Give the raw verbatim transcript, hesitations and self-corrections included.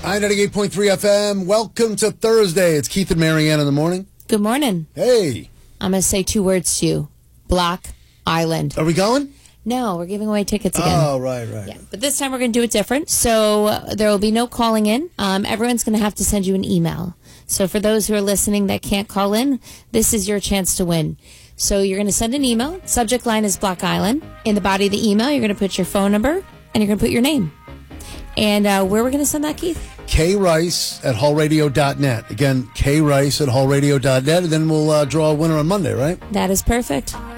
Hi, ninety-eight point three F M. Welcome to Thursday. It's Keith and Marianne in the morning. Good morning. Hey. I'm going to say two words to you. Block Island. Are we going? No, we're giving away tickets again. Oh, right, right. Yeah, but this time we're going to do it different. So uh, there will be no calling in. Um, everyone's going to have to send you an email. So for those who are listening that can't call in, this is your chance to win. So you're going to send an email. Subject line is Block Island. In the body of the email, you're going to put your phone number and you're going to put your name. And uh, where are we going to send that, Keith? K Rice at hull radio dot net. Again, K Rice at hull radio dot net. And then we'll uh, draw a winner on Monday, right? That is perfect.